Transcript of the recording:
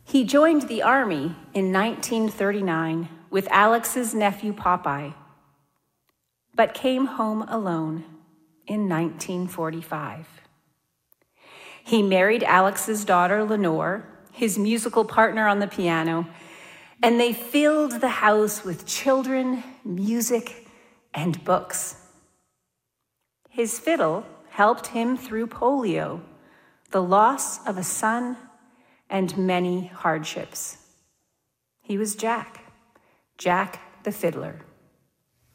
He joined the army in 1939 with Alex's nephew Popeye, but came home alone in 1945. He married Alex's daughter, Lenore, his musical partner on the piano, and they filled the house with children, music, and books. His fiddle helped him through polio, the loss of a son, and many hardships. He was Jack the fiddler.